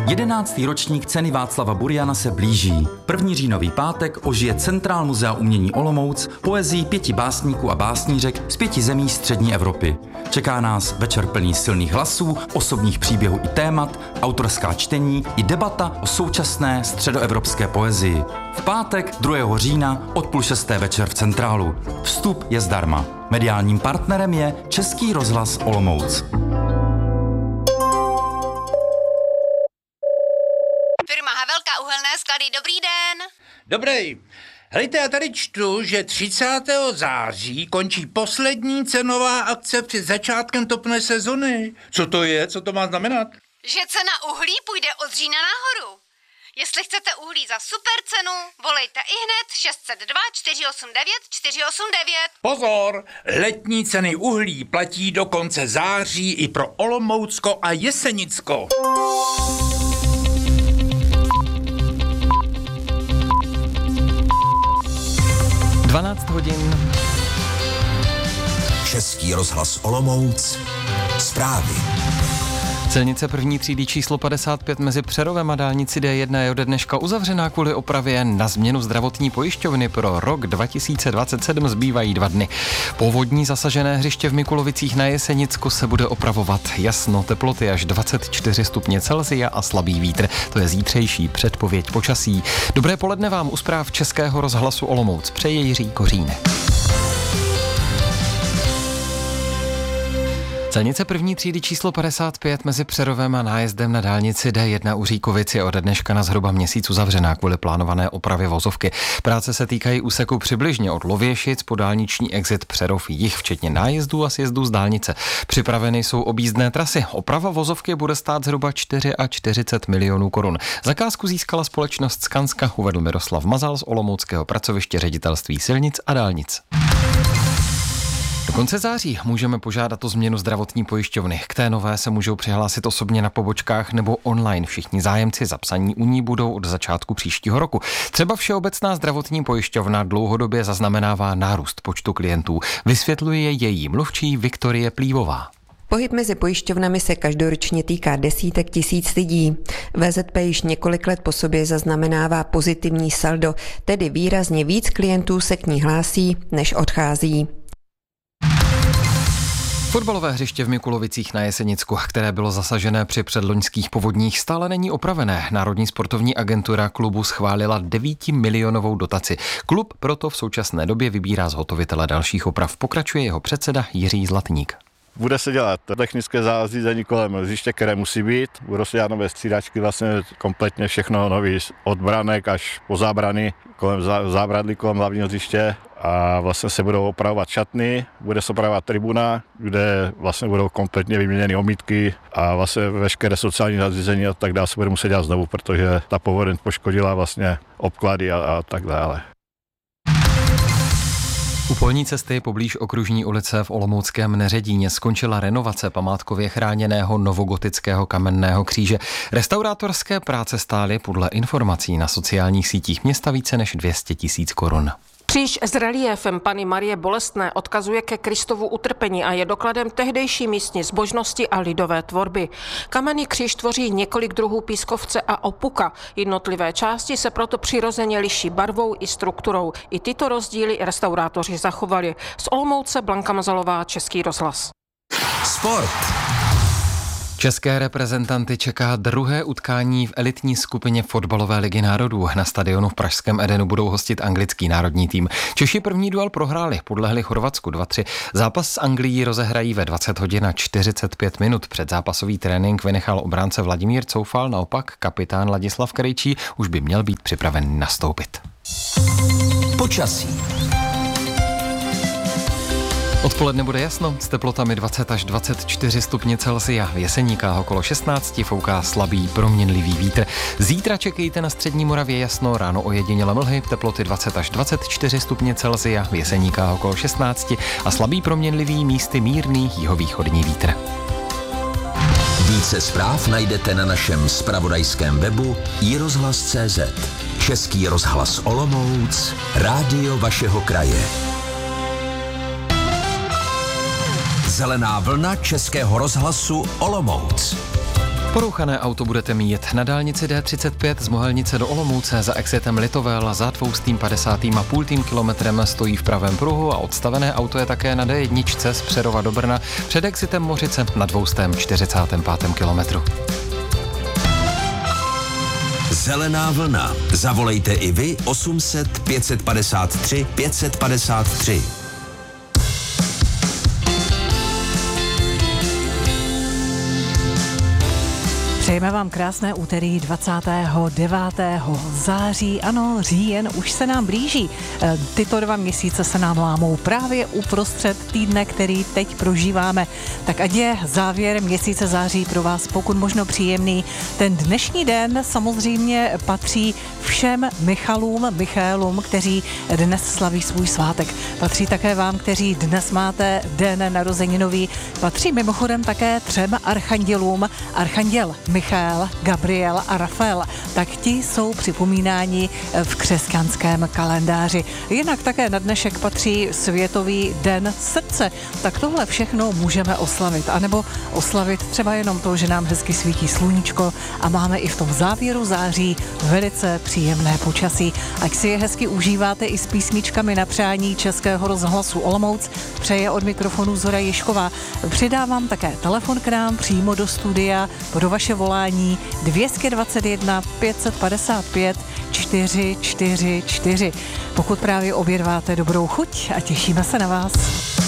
11. ročník ceny Václava Buriana se blíží. 1. říjnový pátek ožije Centrál muzea umění Olomouc poezii 5 básníků a básnířek z 5 zemí střední Evropy. Čeká nás večer plný silných hlasů, osobních příběhů i témat, autorská čtení i debata o současné středoevropské poezii. V pátek 2. října od 5:30 večer v Centrálu. Vstup je zdarma. Mediálním partnerem je Český rozhlas Olomouc. Firma Havelka uhelné sklady, dobrý den. Dobrý. Hejte, já tady čtu, že 30. září končí poslední cenová akce před začátkem topné sezony. Co to je? Co to má znamenat? Že cena uhlí půjde od října nahoru. Jestli chcete uhlí za super cenu, volejte ihned 602 489 489. Pozor! Letní ceny uhlí platí do konce září i pro Olomoucko a Jesenicko. hodin. Český rozhlas Olomouc. Zprávy. Silnice první třídy číslo 55 mezi Přerovem a dálnici D1 je ode dneška uzavřená kvůli opravě. Na změnu zdravotní pojišťovny pro rok 2027 zbývají 2 dny. Povodní zasažené hřiště v Mikulovicích na Jesenicku se bude opravovat. Jasno, teploty až 24 stupně Celsia a slabý vítr. To je zítřejší předpověď počasí. Dobré poledne vám u zpráv Českého rozhlasu Olomouc přeje Jiří Kořínek. Silnice první třídy číslo 55 mezi Přerovem a nájezdem na dálnici D1 u Říkovic je ode dneška na zhruba měsíc uzavřená kvůli plánované opravě vozovky. Práce se týkají úseku přibližně od Lověšic po dálniční exit Přerov jih, včetně nájezdů a sjezdů z dálnice. Připraveny jsou objízdné trasy. Oprava vozovky bude stát zhruba 44 milionů korun. Zakázku získala společnost Skanska, uvedl Miroslav Mazal z olomouckého pracoviště ředitelství silnic a dálnic. Do konce září můžeme požádat o změnu zdravotní pojišťovny. K té nové se můžou přihlásit osobně na pobočkách nebo online. Všichni zájemci zapsaní u ní budou od začátku příštího roku. Třeba Všeobecná zdravotní pojišťovna dlouhodobě zaznamenává nárůst počtu klientů. Vysvětluje její mluvčí Viktorie Plívová. Pohyb mezi pojišťovnami se každoročně týká desítek tisíc lidí. VZP již několik let po sobě zaznamenává pozitivní saldo, tedy výrazně víc klientů se k ní hlásí, než odchází. Fotbalové hřiště v Mikulovicích na Jesenicku, které bylo zasažené při předloňských povodních, stále není opravené. Národní sportovní agentura klubu schválila 9milionovou dotaci. Klub proto v současné době vybírá zhotovitele dalších oprav. Pokračuje jeho předseda Jiří Zlatník. Bude se dělat technické zařízení kolem hřiště, které musí být. Budou se dělat nové střídačky, vlastně kompletně všechno nový, od branek až po zábrany, kolem zábradlí, kolem hlavního hřiště. A vlastně se budou opravovat šatny, bude se opravovat tribuna, kde vlastně budou kompletně vyměněny omítky a vlastně veškeré sociální zařízení a tak dále se bude muset dělat znovu, protože ta povodeň poškodila vlastně obklady a tak dále. U polní cesty poblíž Okružní ulice v olomouckém Neředíně skončila renovace památkově chráněného novogotického kamenného kříže. Restaurátorské práce stály podle informací na sociálních sítích města více než 200 000 korun. Kříž s reliéfem Panny Marie Bolestné odkazuje ke Kristovu utrpení a je dokladem tehdejší místní zbožnosti a lidové tvorby. Kamenný kříž tvoří několik druhů pískovce a opuka. Jednotlivé části se proto přirozeně liší barvou i strukturou. I tyto rozdíly restaurátoři zachovali. Z Olomouce Blanka Mazalová, Český rozhlas. Sport. České reprezentanty čeká druhé utkání v elitní skupině fotbalové ligy národů. Na stadionu v pražském Edenu budou hostit anglický národní tým. Češi první duel prohráli, podlehli Chorvatsku 2-3. Zápas s Anglií rozehrají ve 20 hodin a 45 minut. Předzápasový trénink vynechal obránce Vladimír Coufal, naopak kapitán Ladislav Krejčí už by měl být připraven nastoupit. Počasí. Odpoledne bude jasno, s teplotami 20 až 24 stupně Celsia. V Jeseníkách okolo 16 fouká slabý proměnlivý vítr. Zítra čekejte na střední Moravě jasno, ráno ojediněle mlhy, teploty 20 až 24 stupně Celsia. V Jeseníkách okolo 16 a slabý proměnlivý místy mírný jihovýchodní vítr. Více zpráv najdete na našem zpravodajském webu iRozhlas.cz. Český rozhlas Olomouc, rádio vašeho kraje. Zelená vlna Českého rozhlasu Olomouc. Porouchané auto budete mít na dálnici D35 z Mohelnice do Olomouce za exitem Litovel, za 250,5 kilometrem stojí v pravém pruhu a odstavené auto je také na D1 z Přerova do Brna před exitem Mořice na 245. kilometru. Zelená vlna. Zavolejte i vy 800 553 553. Přejeme vám krásné úterý 29. září. Ano, říjen už se nám blíží. Tyto 2 měsíce se nám lámou právě uprostřed týdne, který teď prožíváme. Tak ať je závěr měsíce září pro vás pokud možno příjemný. Ten dnešní den samozřejmě patří všem Michaelům, kteří dnes slaví svůj svátek. Patří také vám, kteří dnes máte den narozeninový. Patří mimochodem také 3 archandělům. Archanděl Michael, Gabriel a Rafael, tak ti jsou připomínáni v křesťanském kalendáři. Jinak také na dnešek patří Světový den srdce. Tak tohle všechno můžeme oslavit. A nebo oslavit třeba jenom to, že nám hezky svítí sluníčko a máme i v tom závěru září velice příjemné počasí. Ať si je hezky užíváte i s písničkami na přání Českého rozhlasu Olomouc, přeje od mikrofonu Zora Ježková. Přidávám také telefon k nám přímo do studia pro vaše volání 221 555 444. Pokud právě obědváte, dobrou chuť a těšíme se na vás.